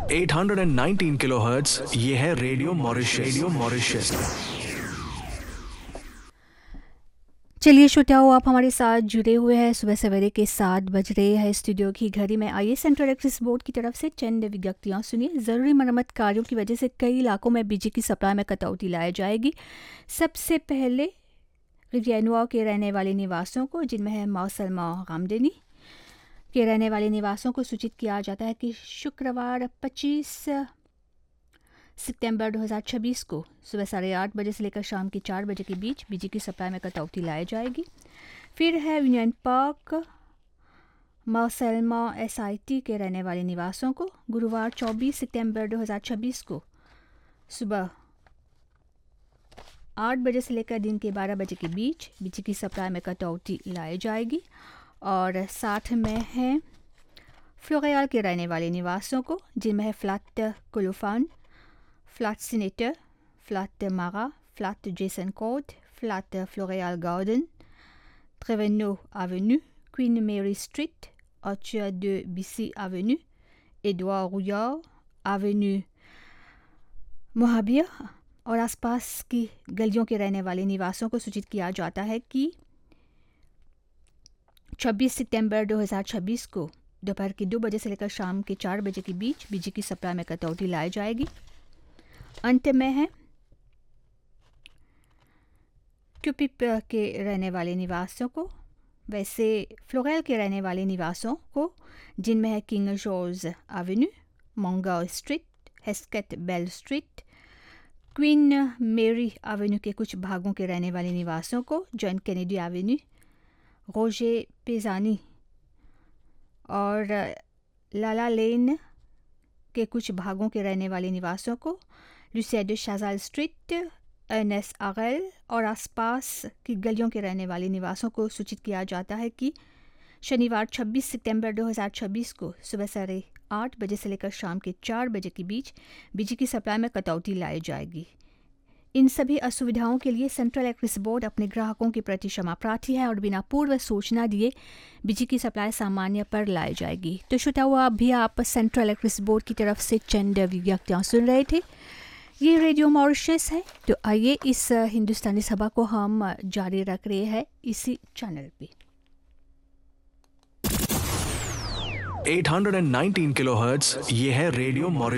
819 kilohertz, ये है radio Mauritius. चलिए श्रोताओं, आप हमारे साथ जुड़े हुए हैं। सुबह सवेरे के 7 बज रहे हैं स्टूडियो की घड़ी में। आइए सेंट्रल इलेक्ट्रिसिटी बोर्ड की तरफ से चंद विज्ञप्तियाँ सुनिए। ज़रूरी मरम्मत कार्यों की वजह से कई इलाकों में बिजली की सप्लाई में कटौती लाई जाएगी। सबसे पहले रिवियानुआ के रहने वाले निवासियों को, जिनमें है मौसलमा गामदनी के रहने वाले निवासियों को सूचित किया जाता है कि शुक्रवार 25 सितंबर 2026 को सुबह 8:30 बजे से लेकर शाम के 4 बजे के बीच बिजली की सप्लाई में कटौती लाई जाएगी। फिर है यूनियन पार्क मौसलमा SIT के रहने वाले निवासियों को गुरुवार 24 सितंबर 2026 को सुबह 8 बजे से लेकर दिन के 12 बजे के बीच बिजली की सप्लाई में कटौती लाई जाएगी। और साथ में है फ्लोरियाल के रहने वाले निवासियों को, जिनमें है फ्लैट कोलोफान, फ्लैट सीनेटर, फ्लैट मारा, flat Jason court, flat फ्लोरियाल garden, ट्रेवेनो Avenue, queen मेरी street, orchard de BC Avenue, Edward रूयार Avenue, मोहाबिया और आसपास की गलियों के रहने वाले निवासियों को सूचित किया जाता है कि 26 सितंबर 2026 को दोपहर के 2 बजे से लेकर शाम के 4 बजे के बीच बिजली की सप्लाई में कटौती लाई जाएगी। अंत में है क्यूपिप के रहने वाले निवासियों को, वैसे फ्लोरेल के रहने वाले निवासियों को, जिनमें है किंग जॉर्ज एवेन्यू, मोंगा street, Heskett bell street, queen मेरी एवेन्यू के कुछ भागों के रहने वाले निवासियों को, जॉन कैनेडी एवेन्यू, रोजे पेजानी और लाला लेन के कुछ भागों के रहने वाले निवासियों को, लुसिया de शाजाल स्ट्रीट, NSRL और आसपास की गलियों के रहने वाले निवासियों को सूचित किया जाता है कि शनिवार 26 सितंबर 2026 को सुबह 8:30 बजे से लेकर शाम के 4 बजे के बीच बिजली की सप्लाई में कटौती लाई जाएगी। इन सभी असुविधाओं के लिए सेंट्रल इलेक्ट्रिसिटी बोर्ड अपने ग्राहकों के प्रति क्षमा प्रार्थी है और बिना पूर्व सूचना दिए बिजली की सप्लाई सामान्य पर लाई जाएगी। तो श्रोताओं, आप सेंट्रल इलेक्ट्रिसिटी बोर्ड की तरफ से चंद विज्ञप्तियाँ सुन रहे थे। ये रेडियो मॉरिशस है, तो आइए इस हिंदुस्तानी सभा को हम जारी रख रहे हैं इसी चैनल पे। 819 किलोहर्ट्ज, ये है रेडियो मॉरिशस।